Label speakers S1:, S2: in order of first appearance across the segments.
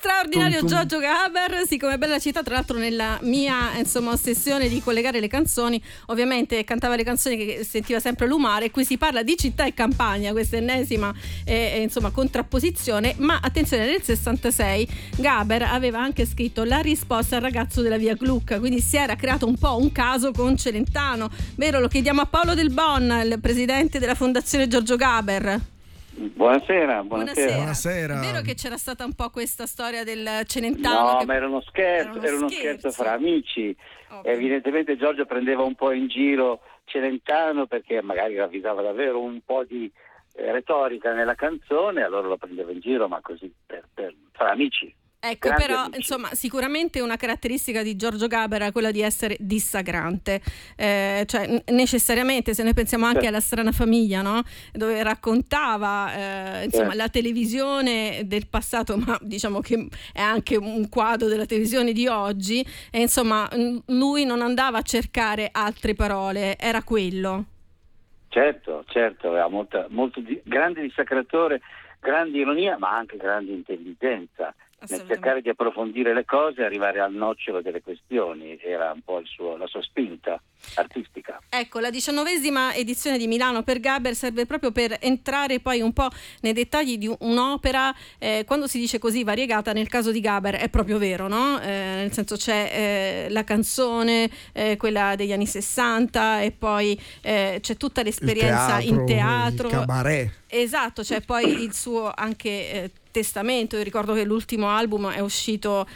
S1: straordinario Giorgio Gaber, siccome bella città, tra l'altro nella mia ossessione di collegare le canzoni, ovviamente cantava le canzoni che sentiva sempre l'umare. Qui si parla di città e campagna, questa ennesima contrapposizione. Ma attenzione, nel 66 Gaber aveva anche scritto La risposta al ragazzo della via Gluck, quindi si era creato un po' un caso con Celentano, vero? Lo chiediamo a Paolo Del Bon, il presidente della Fondazione Giorgio Gaber.
S2: Buonasera.
S1: È vero che c'era stata un po' questa storia del Celentano?
S2: No, ma era uno scherzo fra amici. Okay. Evidentemente Giorgio prendeva un po' in giro Celentano perché magari ravvisava davvero un po' di retorica nella canzone, allora lo prendeva in giro, ma così fra amici.
S1: Ecco, però sicuramente una caratteristica di Giorgio Gaber era quella di essere dissacrante, cioè necessariamente, se noi pensiamo anche alla Strana famiglia, no? Dove raccontava la televisione del passato, ma diciamo che è anche un quadro della televisione di oggi, e insomma lui non andava a cercare altre parole, era quello.
S2: Certo, era molto grande dissacratore, grande ironia, ma anche grande intelligenza nel cercare di approfondire le cose e arrivare al nocciolo delle questioni. Era un po' la sua spinta artistica.
S1: Ecco, la 19ª edizione di Milano per Gaber serve proprio per entrare poi un po' nei dettagli di un'opera, quando si dice così variegata, nel caso di Gaber è proprio vero, no? Nel senso c'è la canzone, quella degli anni 60, e poi c'è tutta l'esperienza in teatro,
S3: il cabaret.
S1: Esatto, c'è poi il suo anche testamento. Io ricordo che l'ultimo album è uscito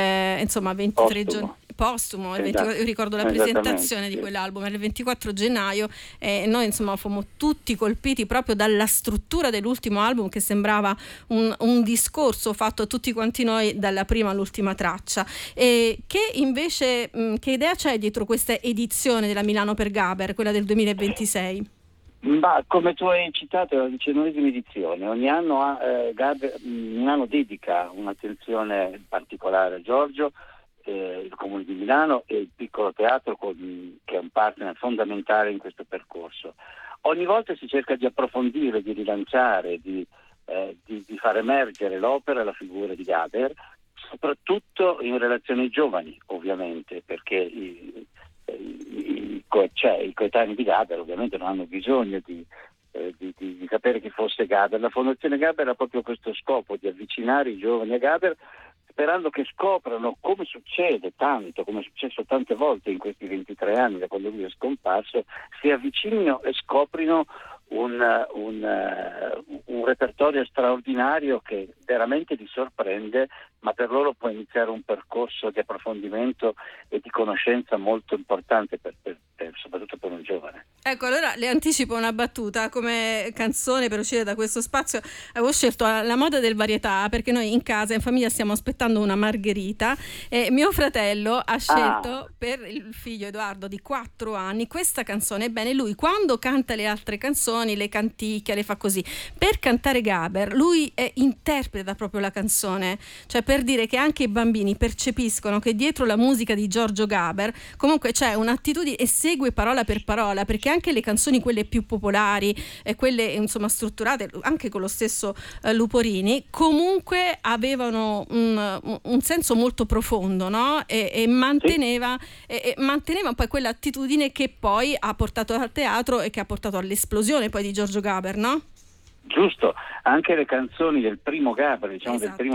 S1: 23 giorni postumo, io ricordo la presentazione di quell'album era il 24 gennaio e noi fommo tutti colpiti proprio dalla struttura dell'ultimo album, che sembrava un discorso fatto a tutti quanti noi dalla prima all'ultima traccia. E che invece che idea c'è dietro questa edizione della Milano per Gaber, quella del 2026?
S2: Ma come tu hai citato, è la 19ª edizione. Ogni anno Milano dedica un'attenzione particolare a Giorgio, il Comune di Milano e il Piccolo Teatro, che è un partner fondamentale in questo percorso. Ogni volta si cerca di approfondire, di rilanciare, di far emergere l'opera e la figura di Gaber, soprattutto in relazione ai giovani, ovviamente, perché i coetanei di Gaber ovviamente non hanno bisogno di sapere chi fosse Gaber. La Fondazione Gaber ha proprio questo scopo, di avvicinare i giovani a Gaber, sperando che scoprano, come è successo tante volte in questi 23 anni da quando lui è scomparso, si avvicinino e scoprino un repertorio straordinario che veramente li sorprende, ma per loro può iniziare un percorso di approfondimento e di conoscenza molto importante soprattutto per un giovane.
S1: Ecco, allora le anticipo una battuta. Come canzone per uscire da questo spazio avevo scelto La moda del varietà, perché noi in casa, in famiglia, stiamo aspettando una margherita e mio fratello ha scelto per il figlio Edoardo di 4 anni questa canzone. Ebbene, lui quando canta le altre canzoni le canticchia, le fa così. Per cantare Gaber lui interpreta proprio la canzone, cioè per dire che anche i bambini percepiscono che dietro la musica di Giorgio Gaber comunque c'è un'attitudine, e segue parola per parola, perché anche le canzoni quelle più popolari, quelle strutturate anche con lo stesso Luporini, comunque avevano un senso molto profondo, no? E manteneva poi quell'attitudine che poi ha portato al teatro e che ha portato all'esplosione poi di Giorgio Gaber, no?
S2: Giusto, anche le canzoni del primo Gaber, del primo